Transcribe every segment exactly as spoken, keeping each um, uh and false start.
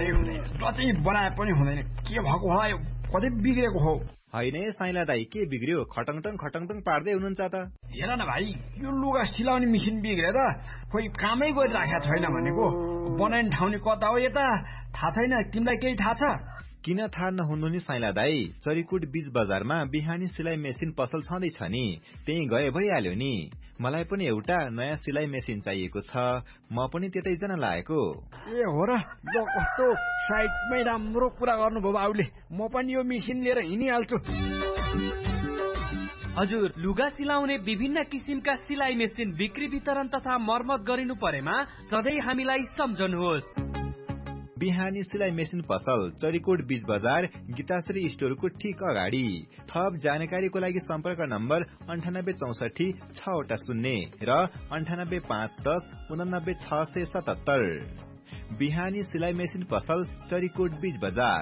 जति बनाए पनि हुँदैन। के भएको होला यो? कतै बिग्रेको हो? होइन साइला दाई, के बिग्रियो? खटङटङ खटङटङ पार्दै हुनुहुन्छ त। हेर न भाइ, यो लुगा सिलाउने मेसिन बिग्रेर खोइ कामै गरिराखेको छैन भनेको। बनाउने ठाउँ नि कता हो यता थाहा छैन। तिमीलाई केही थाहा छ? किन थाहा नहुनु नि साइला दाई, चरीकोट बीच बजारमा बिहानी सिलाइ मेसिन पसल छँदैछ नि, त्यही गए भइहाल्यो नि। मलाई पनि एउटा नयाँ सिलाइ मेसिन चाहिएको छ, म पनि त्यतै जान लागेको। ए हो र? ल कस्तो साइडमै राम्रो कुरा गर्नुभयो बाबुले। म पनि यो मेसिन लिएर हिँडिहाल्छु। हजुर, लुगा सिलाउने विभिन्न किसिमका सिलाइ मेसिन बिक्री वितरण तथा मर्मत गरिनु परेमा सधैँ हामीलाई सम्झनुहोस्। बिहानी सिलाइ मेसिन पसल, चरीकोट बीच बजार, गीताश्री स्टोरको ठिक अगाडि। थप जानकारीको लागि सम्पर्क नम्बर अन्ठानब्बे चौसठी छवटा शून्य र अन्ठानब्बे पाँच दस उनानब्बे छ सय सतहत्तर। बिहानी सिलाइ मेसिन पसल, चरीकोट बीच बजार।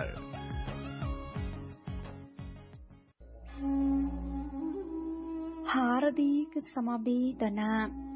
हार्दिक समवेदना।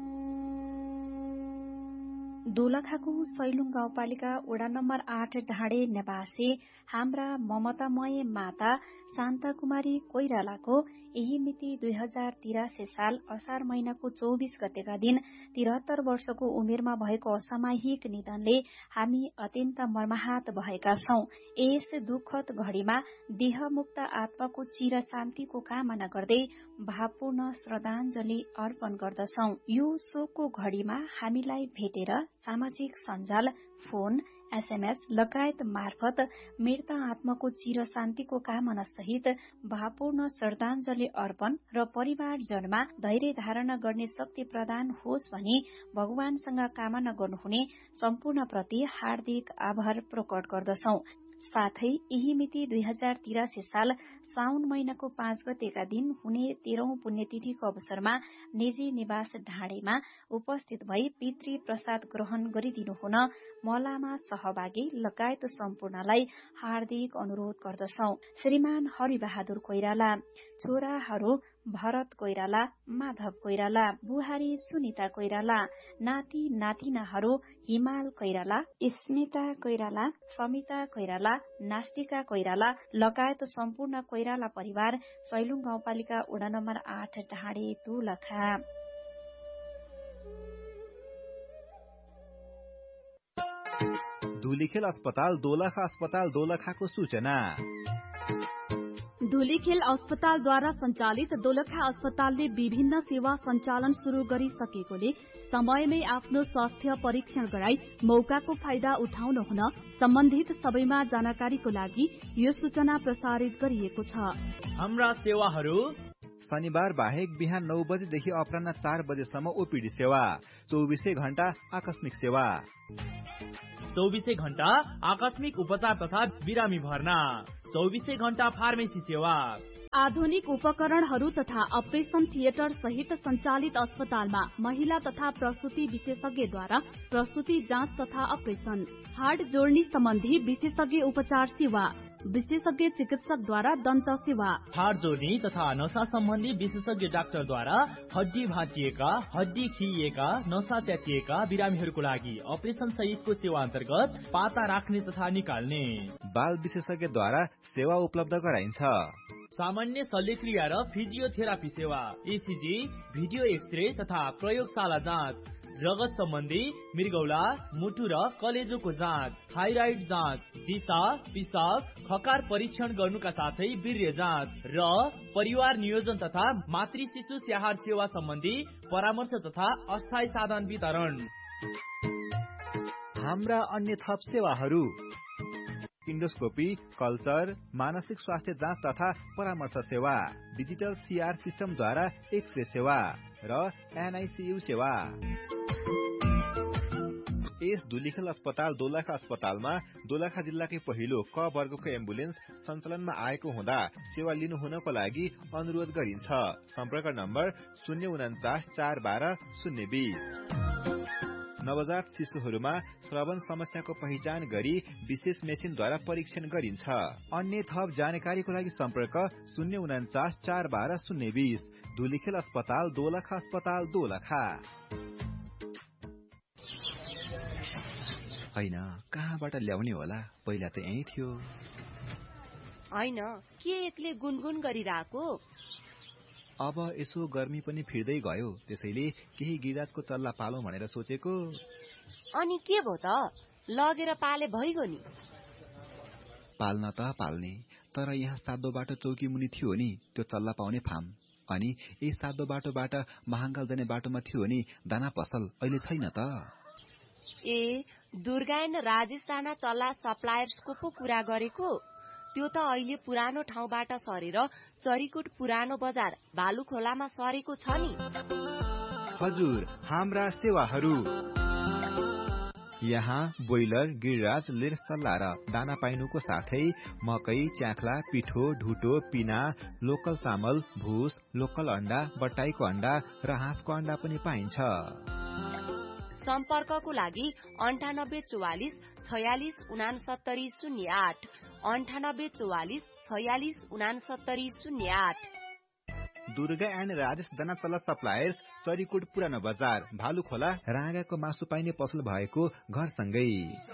दोलखाको सैलुङ गाउँपालिका वडा नम्बर आठ ढाडे निवासी हाम्रा ममतामय माता शान्ता कुमारी कोइरालाको यही मिति दुई हजार तिरासी साल असार महिनाको चौबीस गतेका दिन तिहत्तर वर्षको उमेरमा भएको असामाहिक निधनले हामी अत्यन्त मर्माहत भएका छौं। यस दुःखद घड़ीमा देहमुक्त आत्माको चिर शान्तिको कामना गर्दै भावपूर्ण श्रद्धाञ्जली अर्पण गर्दछौं। यो शोकको घड़ीमा हामीलाई भेटेर सामाजिक सञ्जाल, फोन, एसएमएस लगायत मार्फत मृत आत्माको चिर शान्तिको कामना सहित भावपूर्ण श्रद्धाञ्जली अर्पण र परिवारजनमा धैर्य धारण गर्ने शक्ति प्रदान होस् भनी भगवानसँग कामना गर्नुहुने सम्पूर्ण प्रति हार्दिक आभार प्रकट गर्दछौं। साथै यही मिति दुई हजार तिरासी साल साउन महिनाको पाँच गतेका दिन हुने तेह्रौं पुण्यतिथिको अवसरमा निजी निवास ढाडेमा उपस्थित भई पितृ प्रसाद ग्रहण गरिदिनु हुन मलामा सहभागी लगायत सम्पूर्णलाई हार्दिक अनुरोध गर्दछौं। श्रीमान हरिबहादुर कोइराला, छोराहरू भरत कोइराला, माधव कोइराला, बुहारी सुनिता कोइराला, नाति नातिनाहरू हिमाल कोइराला, स्मिता कोइराला, समिता कोइराला, नास्तिका कोइराला लगायत सम्पूर्ण कोइराला परिवार सैलुङ गाउँपालिका वडा नम्बर आठ ढाडे दोलखा। धुलीखेल अस्पताल दोलखा अस्पताल दोलखाको सूचना। धुलीखेल अस्पतालद्वारा सञ्चालित दोलखा अस्पतालले विभिन्न सेवा सञ्चालन शुरू गरिसकेकोले समयमै आफ्नो स्वास्थ्य परीक्षण गराई मौकाको फाइदा उठाउन हुन सम्बन्धित सबैमा जानकारीको लागि यो सूचना प्रसारित गरिएको छ। हाम्रा सेवाहरू शनिबार बाहेक बिहान नौ बजेदेखि अपराह्न चार बजेसम्म ओपीडी सेवा, चौबीसै घण्टा आकस्मिक सेवा, चौबीसै घण्टा आकस्मिक उपचार तथा बिरामी भर्ना, चौबीसै घण्टा फार्मेसी सेवा, आधुनिक उपकरणहरू तथा अपरेशन थिएटर सहित सञ्चालित अस्पतालमा महिला तथा प्रसुति विशेषज्ञद्वारा प्रसुति जाँच तथा अपरेशन, हाड जोड्नी सम्बन्धी विशेषज्ञ उपचार सेवा, विशेषज्ञ चिकित्सकद्वारा दन्त सेवा, हाड जोड्नी तथा नसा सम्बन्धी विशेषज्ञ डाक्टरद्वारा हड्डी भाँचिएका, हड्डी खिइएका, नसा च्यातिएका बिरामीहरूको लागि अपरेशन सहितको सेवा अन्तर्गत पाता राख्ने तथा निकाल्ने, बाल विशेषज्ञद्वारा सेवा उपलब्ध गराइन्छ। सामान्य शल्यक्रिया र फिजियोथेरापी सेवा, एसीजी, भिडियो एक्सरे तथा प्रयोगशाला जाँच, रगत सम्बन्धी मृगौला, मुटु र कलेजोको जाँच, थाइराइड जाँच, दिशा, पिसाब, खकार परीक्षण गर्नुका साथै वीर्य जाँच र परिवार नियोजन तथा मातृ शिशु स्याहार सेवा सम्बन्धी परामर्श तथा अस्थायी साधन वितरण। हाम्रा अन्य थप सेवाहरू इन्डोस्कोपी, कल्चर, मानसिक स्वास्थ्य जाँच तथा परामर्श सेवा, डिजिटल सीआर सिस्टमद्वारा एक्सरे सेवा र एनआईसीयू सेवा। यस धुलीखेल अस्पताल दोलखा अस्पतालमा दोलखा जिल्लाकै पहिलो क वर्गको एम्बुलेन्स सञ्चालनमा आएको हुँदा सेवा लिनु हुनको लागि अनुरोध गरिन्छ। सम्पर्क नम्बर शून्य उन्चास चार बाह्र शून्य बीस। नवजात शिशुहरूमा श्रवण समस्याको पहिचान गरी विशेष मेसिनद्वारा परीक्षण गरिन्छ। अन्य थप जानकारीको लागि सम्पर्क शून्य उन्चास चार बाह्र शून्य बीस। धुलीखेल अस्पताल दोलखा अस्पताल दोलखा। हैन, कहाँबाट ल्याउने होला? पहिला त यही थियो। हैन, के एक्लै गुनगुन गरिरहेको? अब यसो गर्मी पनि फिर्दै गयो, त्यसैले केही गिराजको चल्ला पालौं भनेर सोचेको। अनि के भो त? लगेर पाले भइगयो नि। पाल्न त पाल्ने, तर यहाँ सातो बाटो चौकी मुनि थियो नि त्यो चल्ला पाउने फार्म। अनि यही सातो बाटोबाट महाङ्गाल जाने बाटोमा थियो नि दाना पसल, अहिले छैन त। ए, दुर्गायन राजेश राणा चल्ला सप्लायर्सको पो कुरा गरेको? त्यो त अहिले पुरानो ठाउँबाट सरेर चरीकोट पुरानो बजार भालुखोलामा सरेको छ नि। हजुर, हाम्रा सेवाहरू यहाँ बोइलर, गिरिराज, लिर चल्ला र दाना पाइनुको साथै मकै, च्याख्ला, पिठो, ढुटो, पिना, लोकल चामल, भुस, लोकल अण्डा, बट्टाईको अण्डा र हाँसको अण्डा पनि पाइन्छ। सम्पर्कको लागि अन्ठानब्बे चौवालिस छयालिस उनासत्तरी शून्य आठ अन्ठानब्बे चौवालिस छयालिस उनासत्तरी शून्य आठ। दुर्गा एन्ड राजेश दाना चल्ला सप्लायर्स, चरीकोट पुरानो बजार भालुखोला, राँगाको मासु पाइने पसल भएको घरसँगै।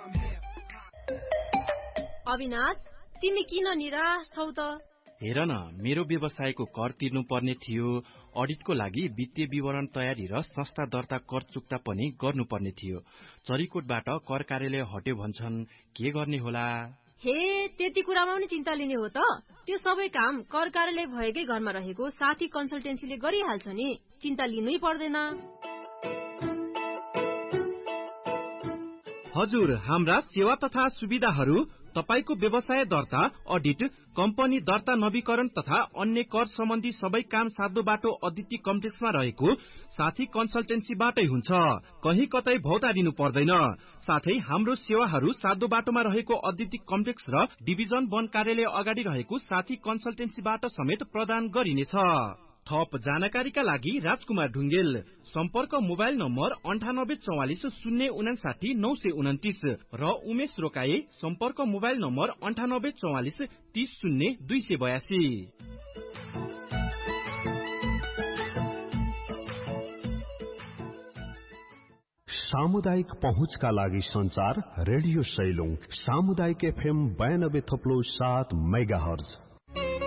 अविनाश, तिमी किन निराश छौ त? हेर न, मेरो व्यवसायको कर तिर्नु पर्ने थियो, अडिटको लागि वित्तीय विवरण तयारी र संस्था दर्ता कर चुक्ता पनि गर्नुपर्ने थियो। चरीकोटबाट कर कार्यालय हट्यो भन्छन्, के गर्ने होला? हे, त्यति कुरामा पनि चिन्ता लिने हो त? त्यो सबै काम कर कार्यालय भएकै घरमा रहेको साथी कन्सल्टेन्सीले गरिहाल्छ नि, चिन्ता लिनै पर्दैन। हजुर, हाम्रा सेवा तथा सुविधाहरू तपाईको व्यवसाय दर्ता, अडिट, कम्पनी दर्ता नवीकरण तथा अन्य कर सम्बन्धी सबै काम सातो बाटो अदिति कम्प्लेक्समा रहेको साथी कन्सल्टेन्सीबाटै हुन्छ। कहीँ कतै भौतारिनु पर्दैन। साथै हाम्रो सेवाहरू सातो बाटोमा रहेको अदिति कम्प्लेक्स र डिभिजन वन कार्यालय अगाडि रहेको साथी कन्सल्टेन्सीबाट समेत प्रदान गरिनेछ। थप जानकारीका लागि राजकुमार ढुङ्गेल, सम्पर्क मोबाइल नम्बर अन्ठानब्बे चौवालिस शून्य उनासाठी नौ सय उन्तिस र उमेश रोकाए, सम्पर्क मोबाइल नम्बर अन्ठानब्बे चौवालिस तीस शून्य दुई सय बयासी। सामुदायिक पहुँचका लागि संचार रेडियो सैलुङ, सामुदायिक एफएम बयानब्बे थप्लो सात मेगा हर्ज।